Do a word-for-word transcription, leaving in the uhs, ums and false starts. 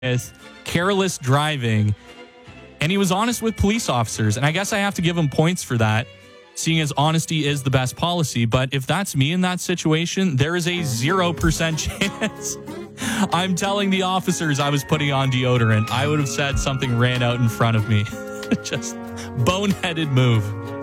with careless driving, and he was honest with police officers. And I guess I have to give him points for that, seeing as honesty is the best policy. But if that's me in that situation, there is a zero percent chance I'm telling the officers I was putting on deodorant. I would have said something ran out in front of me. Just boneheaded move.